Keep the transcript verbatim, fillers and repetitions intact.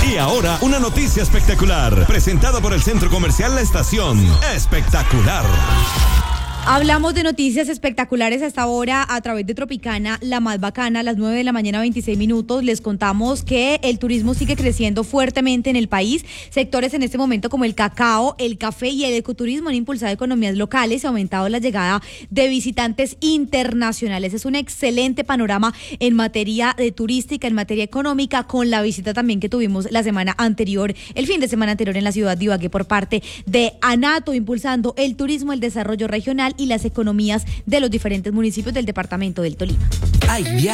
Y ahora, una noticia espectacular, presentada por el Centro Comercial La Estación. Espectacular. Hablamos de noticias espectaculares hasta ahora a través de Tropicana, la más bacana, a las nueve de la mañana, veintiséis minutos. Les contamos que el turismo sigue creciendo fuertemente en el país. Sectores en este momento como el cacao, el café y el ecoturismo han impulsado economías locales y ha aumentado la llegada de visitantes internacionales. Es un excelente panorama en materia de turística, en materia económica, con la visita también que tuvimos la semana anterior, el fin de semana anterior en la ciudad de Ibagué por parte de ANATO, impulsando el turismo, el desarrollo regional y las economías de los diferentes municipios del departamento del Tolima. Ay,